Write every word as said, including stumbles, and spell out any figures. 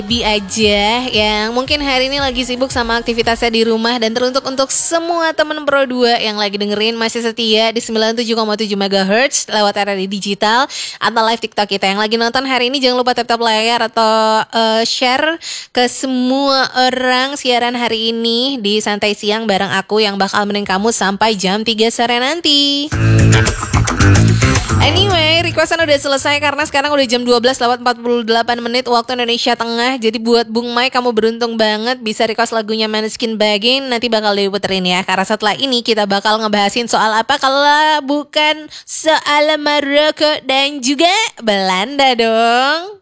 Bi aja yang mungkin hari ini lagi sibuk sama aktivitasnya di rumah, dan teruntuk untuk semua temen Pro dua yang lagi dengerin masih setia di sembilan puluh tujuh koma tujuh megahertz lewat R R I Digital atau live TikTok kita. Yang lagi nonton hari ini jangan lupa tap-tap layar atau uh, share ke semua orang siaran hari ini di Santai Siang bareng aku yang bakal menemani kamu sampai jam tiga sore nanti. Anyway, requestan udah selesai karena sekarang udah jam dua belas lewat empat puluh delapan menit waktu Indonesia Tengah. Jadi buat Bung Mai, kamu beruntung banget bisa request lagunya Måneskin Begin. Nanti bakal diputerin ya. Karena setelah ini kita bakal ngebahasin soal apa kalau bukan soal Maroko dan juga Belanda dong.